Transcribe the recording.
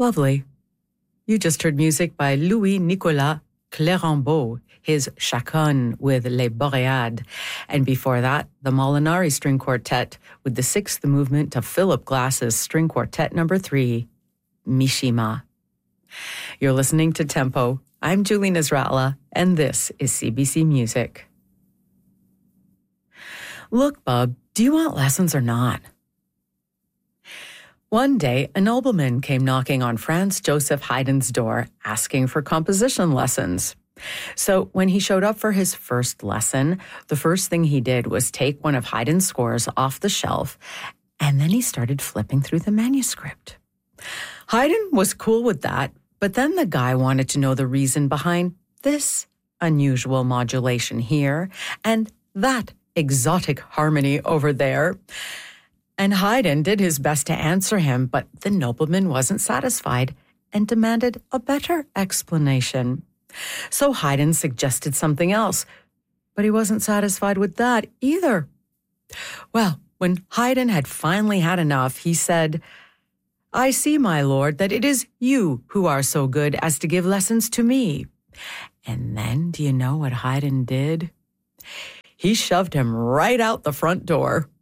Lovely. You just heard music by Louis-Nicolas Clérambault, his Chaconne with Les Boréades. And before that, the Molinari String Quartet with the sixth movement of Philip Glass's String Quartet No. 3, Mishima. You're listening to Tempo. I'm Julie Nasrallah, and this is CBC Music. Look, bub, do you want lessons or not? One day, a nobleman came knocking on Franz Joseph Haydn's door, asking for composition lessons. So when he showed up for his first lesson, the first thing he did was take one of Haydn's scores off the shelf, and then he started flipping through the manuscript. Haydn was cool with that, but then the guy wanted to know the reason behind this unusual modulation here and that exotic harmony over there. And Haydn did his best to answer him, but the nobleman wasn't satisfied and demanded a better explanation. So Haydn suggested something else, but he wasn't satisfied with that either. Well, when Haydn had finally had enough, he said, "I see, my lord, that it is you who are so good as to give lessons to me." And then, do you know what Haydn did? He shoved him right out the front door.